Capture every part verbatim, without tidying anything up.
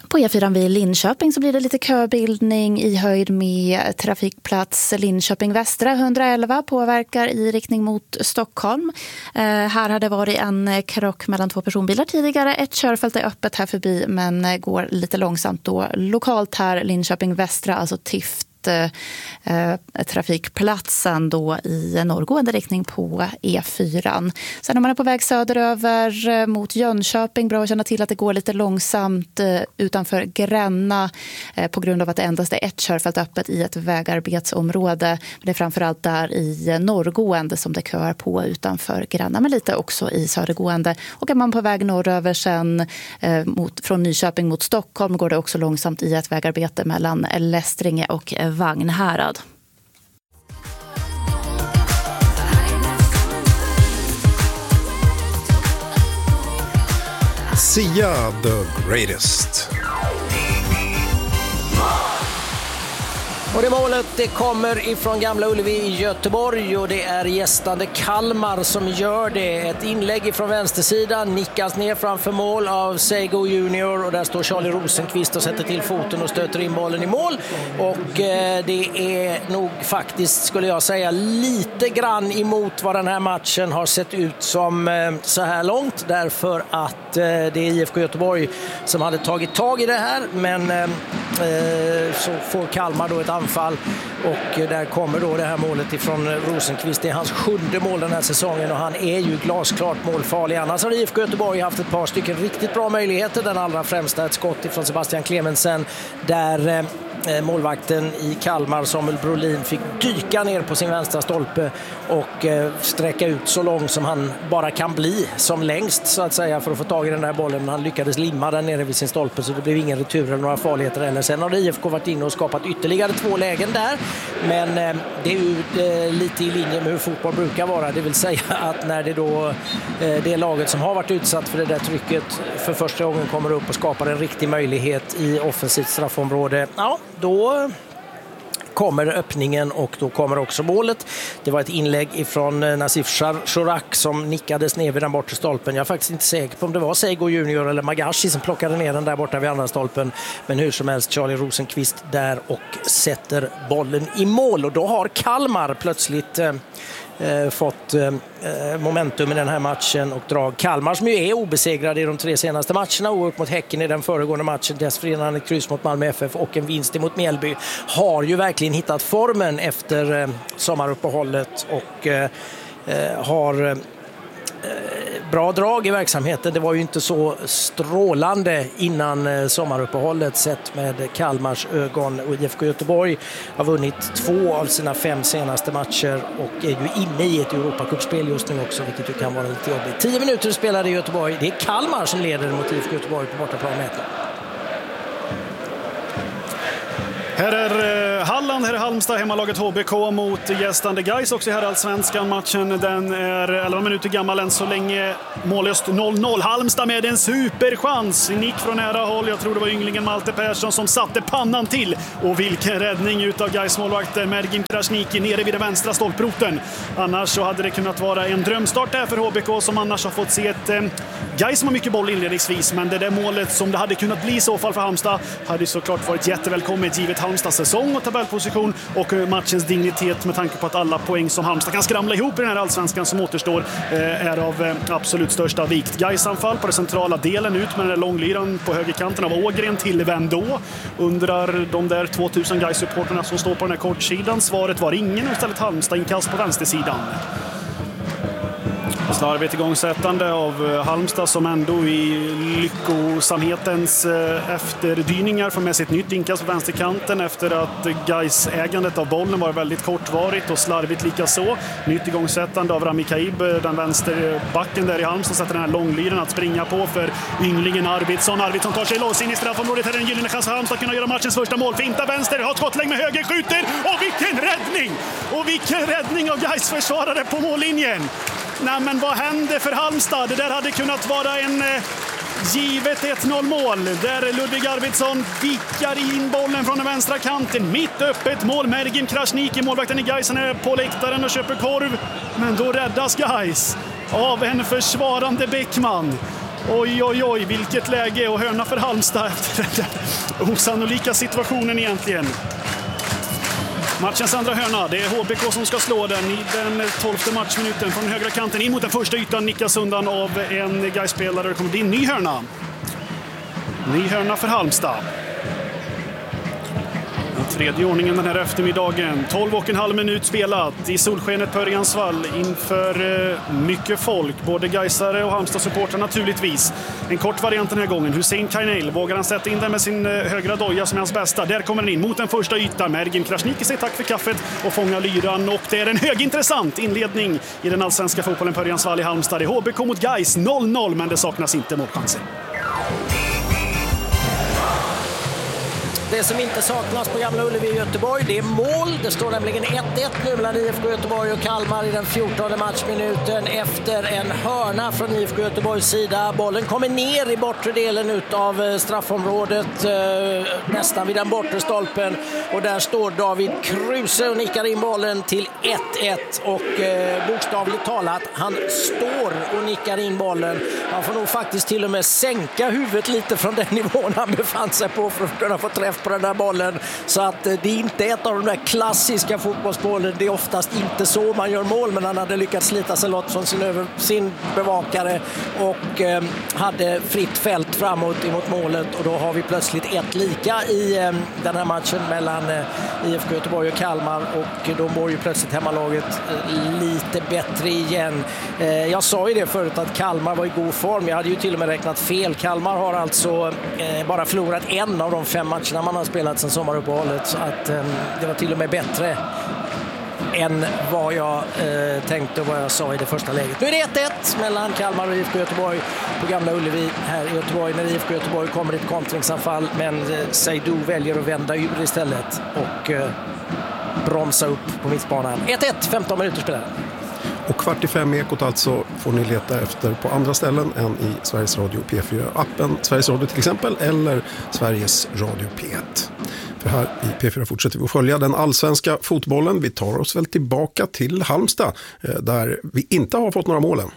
På E fyra vid Linköping så blir det lite köbildning i höjd med trafikplats Linköping Västra hundraelva påverkar i riktning mot Stockholm. Eh, här hade det varit en krock mellan två personbilar tidigare. Ett körfält är öppet här förbi men går lite långsamt då. Lokalt här Linköping Västra, alltså Tift. Eh, trafikplatsen då i norrgående riktning på E fyra. Sen om man är på väg söderöver eh, mot Jönköping, bra att känna till att det går lite långsamt eh, utanför Gränna eh, på grund av att det endast är ett körfält öppet i ett vägarbetsområde. Det är framförallt där i norrgående som det kör på utanför Gränna, men lite också i södergående. Och är man på väg norröver sen eh, mot, från Nyköping mot Stockholm går det också långsamt i ett vägarbete mellan Lästringe och Vagnhärad. Sia the greatest. Och det målet det kommer ifrån Gamla Ullevi i Göteborg och det är gästande Kalmar som gör det. Ett inlägg från vänstersidan nickas ner framför mål av Seigo Junior och där står Charlie Rosenqvist och sätter till foten och stöter in bollen i mål. Och eh, det är nog faktiskt, skulle jag säga, lite grann emot vad den här matchen har sett ut som eh, så här långt, därför att eh, det är I F K Göteborg som hade tagit tag i det här, men eh, eh, så får Kalmar då ett anfall och där kommer då det här målet ifrån Rosenqvist. Det är hans sjunde mål den här säsongen och han är ju glasklart målfarlig. Annars har I F K Göteborg haft ett par stycken riktigt bra möjligheter. Den allra främsta ett skott ifrån Sebastian Clemensen där eh, målvakten i Kalmar Samuel Brolin fick dyka ner på sin vänstra stolpe och eh, sträcka ut så långt som han bara kan bli, som längst så att säga, för att få tag i den där bollen. Men han lyckades limma den nere vid sin stolpe så det blev ingen retur eller några farligheter heller. Sen har I F K varit inne och skapat ytterligare två lägen där, men eh, det är ju eh, lite i linje med hur fotboll brukar vara, det vill säga att när det då eh, det laget som har varit utsatt för det där trycket för första gången kommer upp och skapar en riktig möjlighet i offensivt straffområde, ja, då kommer öppningen och då kommer också målet. Det var ett inlägg ifrån Nasif Shorak som nickades ner vid den bortre stolpen. Jag är faktiskt inte säker på om det var Seigo Junior eller Magashi som plockade ner den där borta vid andra stolpen. Men hur som helst, Charlie Rosenqvist där och sätter bollen i mål. Och då har Kalmar plötsligt eh, fått eh, momentum i den här matchen och drag. Kalmar som ju är obesegrade i de tre senaste matcherna, oerhört mot Häcken i den föregående matchen, dessförinnan ett kryss mot Malmö F F och en vinst mot Mjällby, har ju verkligen hittat formen efter eh, sommaruppehållet och eh, har eh, bra drag i verksamheten. Det var ju inte så strålande innan sommaruppehållet sett med Kalmars ögon, och I F K Göteborg har vunnit två av sina fem senaste matcher och är ju inne i ett Europacupspel just nu också, vilket ju kan vara lite jobbigt. Tio minuter spelade i Göteborg. Det är Kalmar som leder mot I F K Göteborg på bortaplan med ett. Här är Halland, här är Halmstad, hemmalaget H B K mot gästande Gais också här i Allsvenskan. Matchen den är elva minuter gammal än så länge, mållöst noll noll. Halmstad med en superchans, nick från nära håll, jag tror det var ynglingen Malte Persson som satte pannan till. Och vilken räddning utav Gais målvakter Mergim Krasniqi nere vid den vänstra stolproten. Annars så hade det kunnat vara en drömstart där för H B K som annars har fått se ett eh, Gais som har mycket boll inledningsvis, men det där målet som det hade kunnat bli i så fall för Halmstad hade såklart varit jättevälkommet givet Halmstads säsong och tabellposition och matchens dignitet med tanke på att alla poäng som Halmstad kan skramla ihop i den här allsvenskan som återstår eh, är av eh, absolut största vikt. Gais anfall på den centrala delen ut med den där långlyran på högerkanten av Ågren till Vendå. Undrar de där tvåtusen Gais-supporterna som står på den här kortsidan. Svaret var ingen, istället Halmstad inkast på vänstersidan. Slarvigt igångsättande av Halmstad som ändå i lyckosamhetens efterdyningar får med sig ett nytt inkast på vänsterkanten efter att Gais ägandet av bollen var väldigt kortvarigt och slarvigt lika så. Nytt igångsättande av Rami Kaib, den vänsterbacken där i Halmstad, sätter den här långlyren att springa på för ynglingen Arvidsson. Arvidsson tar sig loss in i straffområdet, här är en gyllene chans för Halmstad att kunna göra matchens första mål. Finta vänster, har skottlängd med höger, skjuter och vilken räddning! Och vilken räddning av Gais försvarare på mållinjen! Nej, men vad hände för Halmstad? Det där hade kunnat vara en eh, givet ett noll mål där Ludvig Arvidsson vickar in bollen från den vänstra kanten. Mitt öppet mål, Mergim Krasniqi, målvakten i Gais, är på läktaren och köper korv. Men då räddas Gais av en försvarande Bäckman. Oj, oj, oj, vilket läge och hörna för Halmstad efter den där osannolika situationen egentligen. Matchens andra hörna, det är H B K som ska slå den i den tolfte matchminuten från högra kanten in mot den första ytan, nickas undan av en Gais-spelare. Det kommer bli en ny hörna. Ny hörna för Halmstad. Tredje ordningen den här eftermiddagen. tolv och en halv minut spelat i solskenet på Örjansvall inför eh, mycket folk. Både Gaisare och Halmstad-supportrar naturligtvis. En kort variant den här gången. Hussein Kainel vågar han sätta in den med sin eh, högra doja som är hans bästa. Där kommer den in mot den första ytan. Mergin Krasniqi säger tack för kaffet och fångar lyran. Och det är en högintressant inledning i den allsvenska fotbollen på Örjansvall i Halmstad. Det är H B K mot Gais noll noll, men det saknas inte målchanser. Det som inte saknas på Gamla Ullevi i Göteborg, det är mål. Det står nämligen ett ett nu mellan I F K Göteborg och Kalmar i den fjortonde matchminuten efter en hörna från I F K Göteborgs sida. Bollen kommer ner i bortre delen av straffområdet, nästan vid den bortre stolpen. Och där står David Kruse och nickar in bollen till ett ett. Och eh, bokstavligt talat, han står och nickar in bollen. Han får nog faktiskt till och med sänka huvudet lite från den nivån han befann sig på för att kunna få träff på den där bollen. Så att det är inte ett av de där klassiska fotbollsbollen. Det är oftast inte så man gör mål, men han hade lyckats slita sig lott från sin, över, sin bevakare och eh, hade fritt fält framåt emot målet, och då har vi plötsligt ett lika i eh, den här matchen mellan eh, I F K Göteborg och Kalmar, och då mår ju plötsligt hemmalaget eh, lite bättre igen. Eh, jag sa ju det förut att Kalmar var i god form. Jag hade ju till och med räknat fel. Kalmar har alltså eh, bara förlorat en av de fem matcherna man har spelat sedan sommaruppehållet, så att eh, det var till och med bättre än vad jag eh, tänkte och vad jag sa i det första läget. Nu är det ett ett mellan Kalmar och I F K Göteborg på Gamla Ullevi här i Göteborg, när I F K Göteborg kommer i ett kontringsanfall, men eh, Seydou väljer att vända ur istället och eh, bromsa upp på mittbanan. ett ett, femton minuter spelare. Och kvart i fem ekot alltså får ni leta efter på andra ställen än i Sveriges Radio P fyra-appen. Sveriges Radio till exempel, eller Sveriges Radio P ett. För här i P fyra fortsätter vi att följa den allsvenska fotbollen. Vi tar oss väl tillbaka till Halmstad, där vi inte har fått några målen.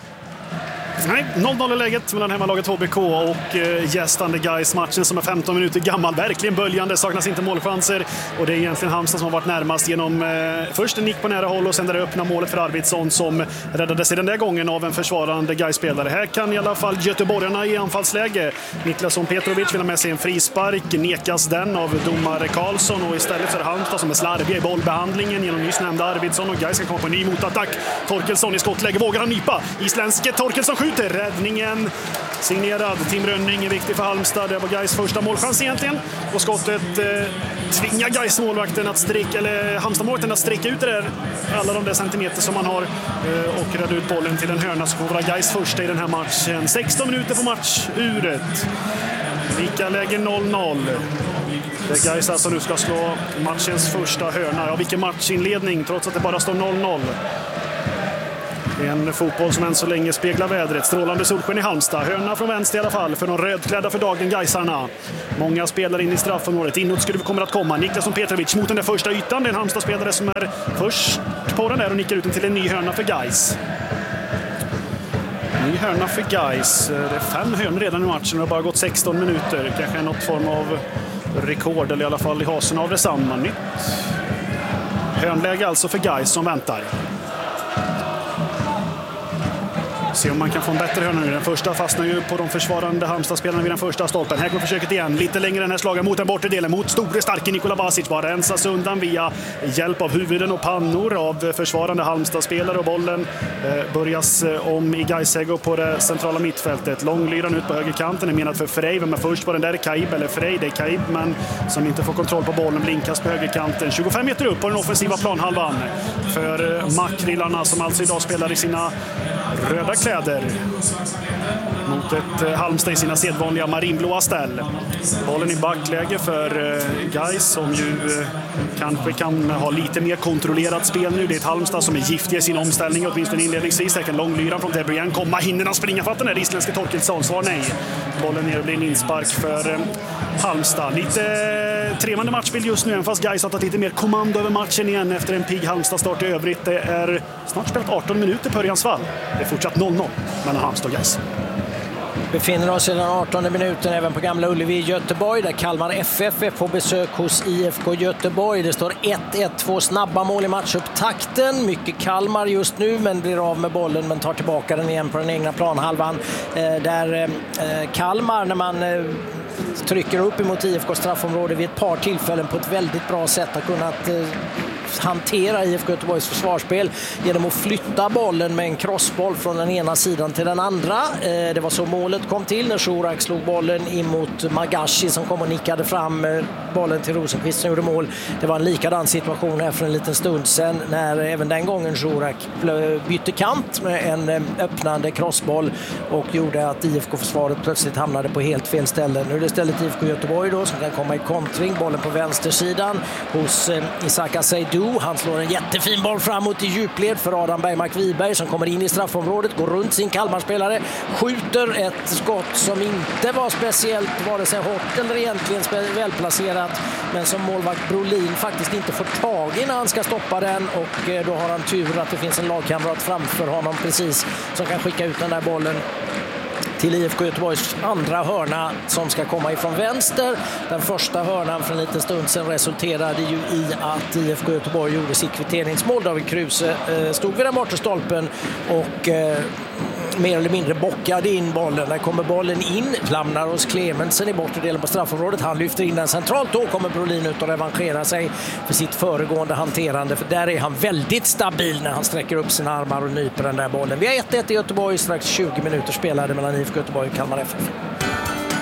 Nej, noll noll i läget mellan hemmalaget H B K och eh, gästande Gais. Matchen som är femton minuter gammal, verkligen böljande, saknas inte målchanser, och det är egentligen Halmstad som har varit närmast genom eh, först en nick på nära håll och sen där det öppna målet för Arvidsson, som räddades i den där gången av en försvarande Gais-spelare. Här kan i alla fall göteborgarna i anfallsläge. Niklasson Petrovic vill ha med sig en frispark, nekas den av domare Karlsson, och istället så är det Halmstad som är slarviga i bollbehandlingen genom nyss nämnda Arvidsson, och Gais ska komma på en ny motattack. Torkelsson i skottläge, vågar han nypa. Isländske Torkelsson skjuter. Räddningen signerad Tim Rönning är viktig för Halmstad. Det var Gais första målchans egentligen, och skottet eh, tvingar Gais målvakten att sträcka, eller Halmstad-målvakten att sträcka ut det där, alla de där centimeter som man har, eh, och rädda ut bollen till en hörna, som kommer vara Gais första i den här matchen. sexton minuter på matchuret. Lika läge noll noll. Det Gais alltså nu ska slå matchens första hörna. Ja, vilken matchinledning, trots att det bara står noll noll. En fotboll som än så länge speglar vädret. Strålande solsken i Halmstad. Hörna från vänster i alla fall för de rödklädda för dagen Gaisarna. Många spelare in i straffområdet. Inåt skulle vi komma att komma. Niklasson Petrovic mot den där första ytan. Det är en Halmstad-spelare som är först på den där och nickar ut den till en ny hörna för Gais. Ny hörna för Gais. Det är fem hörnor redan i matchen och det har bara gått sexton minuter. Kanske något form av rekord, eller i alla fall i hasen av detsamma. Nytt hörnläge alltså för Gais som väntar. Se om man kan få en bättre hörna nu. Den första fastnar ju på de försvarande Halmstad-spelarna vid den första stolpen. Här går försöket igen. Lite längre den här slagen mot den bortre delen. Mot store starke Nikola Basic. Bara rensas undan via hjälp av huvuden och pannor av försvarande Halmstad-spelare. Och bollen eh, börjas om i Gaisego på det centrala mittfältet. Långlyran ut på högerkanten är menad för Frej. Vem är först på den där? Kaib eller Frej? Det är Kaib, men som inte får kontroll på bollen. Blinkas på högerkanten. tjugofem meter upp på den offensiva planhalvan. För eh, Makrillarna som alltså idag spelar i sina röda kläder mot ett Halmstad i sina sedvanliga marinblåa ställ. Bollen i backläge för Gais som ju kanske kan ha lite mer kontrollerat spel nu. Det är ett Halmstad som är giftiga i sin omställning, åtminstone inledningsvis. Här kan långlyran från Debrien komma. Hinner han springa för att den är isländske Torkelsson? Svar nej. Bollen ner och blir en inspark för Halmstad. Lite trevande matchbild just nu, även fast Gais har tagit lite mer kommando över matchen igen efter en pigg Halmstad-start i övrigt. Det är snart spelat arton minuter på Örjansvall. Det är fortsatt noll noll mellan Halmstad och Gais. Befinner oss i den artonde minuten även på Gamla Ullevi i Göteborg där Kalmar F F är på besök hos I F K Göteborg. Det står ett ett, två snabba mål i matchupptakten. Mycket Kalmar just nu men blir av med bollen men tar tillbaka den igen på den egna planhalvan. Eh, där eh, Kalmar när man eh, trycker upp emot I F K straffområde vid ett par tillfällen på ett väldigt bra sätt har kunnat eh, hantera I F K Göteborgs försvarsspel genom att flytta bollen med en crossboll från den ena sidan till den andra. Det var så målet kom till när Shurak slog bollen emot Magashi som kom och nickade fram bollen till Rosenqvist som gjorde mål. Det var en likadan situation här för en liten stund sedan när även den gången Shurak bytte kant med en öppnande crossboll och gjorde att I F K-försvaret plötsligt hamnade på helt fel ställe. Nu är det istället I F K Göteborg då som kan komma i kontring. Bollen på vänstersidan hos Isaka Seidu. Han slår en jättefin boll framåt i djupled för Adam Bergmark Wiberg som kommer in i straffområdet, går runt sin Kalmarspelare, skjuter ett skott som inte var speciellt vare sig hårt eller egentligen välplacerat men som målvakt Brolin faktiskt inte får tag i när han ska stoppa den och då har han tur att det finns en lagkamrat framför honom precis som kan skicka ut den där bollen till I F K Göteborgs andra hörna som ska komma ifrån vänster. Den första hörnan för en liten stund sedan resulterade ju i att I F K Göteborg gjorde sitt kvitteringsmål. David Kruse eh, stod vid den bortre stolpen och eh, mer eller mindre bockade in bollen. Där kommer bollen in, lämnar hos Clemensen i bortre delen på straffområdet. Han lyfter in den centralt. Då kommer Brolin ut och revanscherar sig för sitt föregående hanterande. För där är han väldigt stabil när han sträcker upp sina armar och nyper den där bollen. Vi har ett ett i Göteborg, strax tjugo minuter spelade mellan I F K Göteborg och Kalmar F F.